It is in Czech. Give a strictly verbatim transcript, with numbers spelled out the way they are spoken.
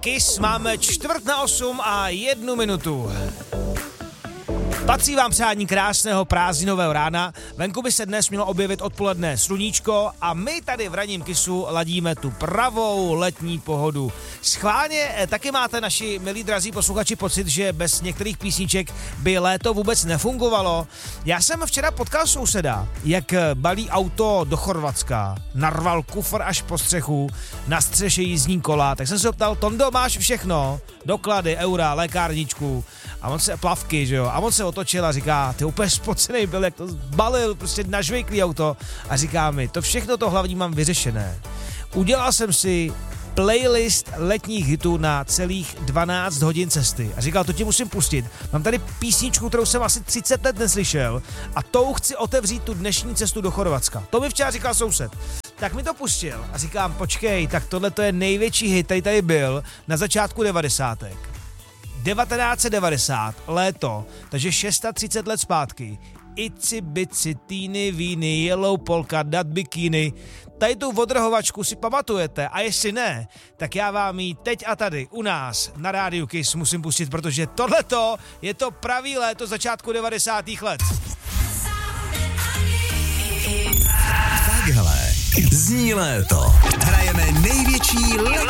Kiss, máme čtvrt na osm a jednu minutu. Patří vám přání krásného prázdninového rána, venku by se dnes mělo objevit odpoledne sluníčko a my tady v ranním Kissu ladíme tu pravou letní pohodu. Schválně taky máte, naši milí drazí posluchači, pocit, že bez některých písniček by léto vůbec nefungovalo. Já jsem včera potkal souseda, jak balí auto do Chorvatska, narval kufr až po střechu, na střeše jízdní kola, tak jsem se optal, Tondo, máš všechno? Doklady, eura, lékárničku a on se plavky, že jo, a on se otočil a říká, ty úplně spocenej byl, jak to balil, prostě nažvejklý auto a říká mi, to všechno to hlavní mám vyřešené. Udělal jsem si playlist letních hitů na celých dvanáct hodin cesty a říkal, to ti musím pustit. Mám tady písničku, kterou jsem asi třicet let neslyšel a tou chci otevřít tu dnešní cestu do Chorvatska. To mi včera říkal soused. Tak mi to pustil a říkám, počkej, tak tohle to je největší hit, který tady byl na začátku devadesátek. devatenáct set devadesát, léto, takže třicet šest let zpátky. Ici bici, týny, víny, yellow polka, dat bikini. Tady tu odrhovačku si pamatujete a jestli ne, tak já vám ji teď a tady u nás na rádiu Kiss musím pustit, protože tohleto je to pravý léto začátku devadesátých let. Takhle zní léto. Hrajeme největší letní